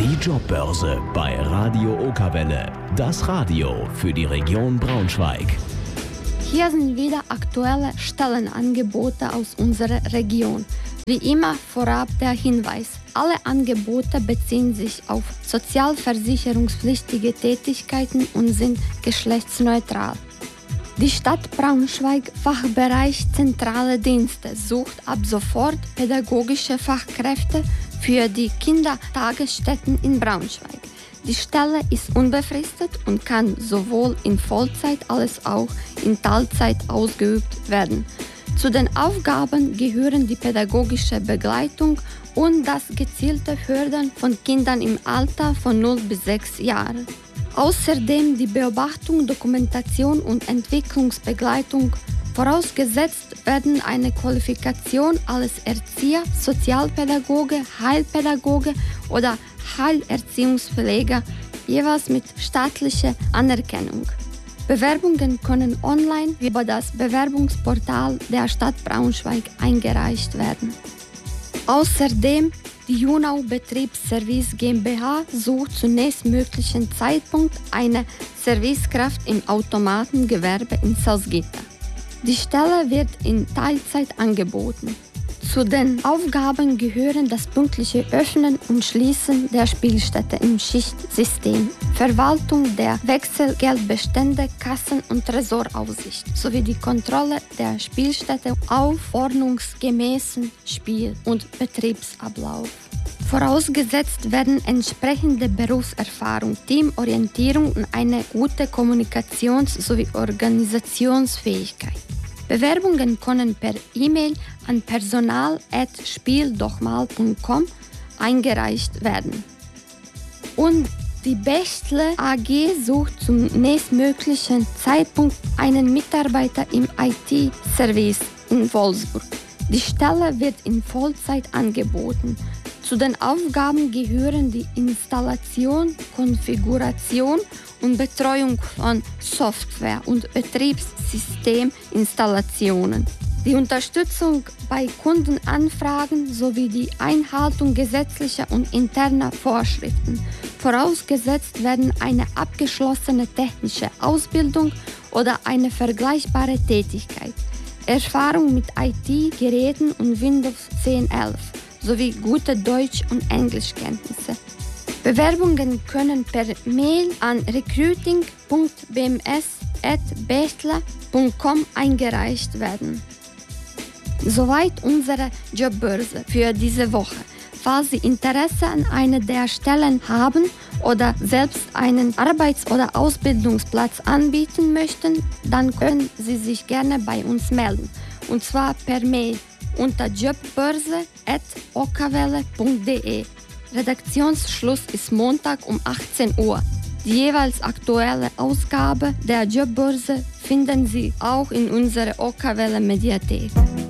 Die Jobbörse bei Radio Okerwelle. Das Radio für die Region Braunschweig. Hier sind wieder aktuelle Stellenangebote aus unserer Region. Wie immer vorab der Hinweis: Alle Angebote beziehen sich auf sozialversicherungspflichtige Tätigkeiten und sind geschlechtsneutral. Die Stadt Braunschweig Fachbereich Zentrale Dienste sucht ab sofort pädagogische Fachkräfte für die Kindertagesstätten in Braunschweig. Die Stelle ist unbefristet und kann sowohl in Vollzeit als auch in Teilzeit ausgeübt werden. Zu den Aufgaben gehören die pädagogische Begleitung und das gezielte Fördern von Kindern im Alter von 0 bis 6 Jahren. Außerdem die Beobachtung, Dokumentation und Entwicklungsbegleitung. Vorausgesetzt werden eine Qualifikation als Erzieher, Sozialpädagoge, Heilpädagoge oder Heilerziehungspfleger, jeweils mit staatlicher Anerkennung. Bewerbungen können online über das Bewerbungsportal der Stadt Braunschweig eingereicht werden. Außerdem die Junau Betriebsservice GmbH sucht zum nächstmöglichen Zeitpunkt eine Servicekraft im Automatengewerbe in Salzgitter. Die Stelle wird in Teilzeit angeboten. Zu den Aufgaben gehören das pünktliche Öffnen und Schließen der Spielstätte im Schichtsystem, Verwaltung der Wechselgeldbestände, Kassen- und Tresoraufsicht sowie die Kontrolle der Spielstätte auf ordnungsgemäßen Spiel- und Betriebsablauf. Vorausgesetzt werden entsprechende Berufserfahrung, Teamorientierung und eine gute Kommunikations- sowie Organisationsfähigkeit. Bewerbungen können per E-Mail an personal@spieldochmal.com eingereicht werden. Und die Bechtle AG sucht zum nächstmöglichen Zeitpunkt einen Mitarbeiter im IT-Service in Wolfsburg. Die Stelle wird in Vollzeit angeboten. Zu den Aufgaben gehören die Installation, Konfiguration und Betreuung von Software- und Betriebssysteminstallationen, die Unterstützung bei Kundenanfragen sowie die Einhaltung gesetzlicher und interner Vorschriften. Vorausgesetzt werden eine abgeschlossene technische Ausbildung oder eine vergleichbare Tätigkeit, Erfahrung mit IT-Geräten und Windows 10.11 sowie gute Deutsch- und Englischkenntnisse. Bewerbungen können per Mail an recruiting.bms@bechtle.com eingereicht werden. Soweit unsere Jobbörse für diese Woche. Falls Sie Interesse an einer der Stellen haben oder selbst einen Arbeits- oder Ausbildungsplatz anbieten möchten, dann können Sie sich gerne bei uns melden. Und zwar per Mail unter jobbörse@okerwelle.de. Redaktionsschluss ist Montag um 18 Uhr. Die jeweils aktuelle Ausgabe der Jobbörse finden Sie auch in unserer Okerwelle Mediathek.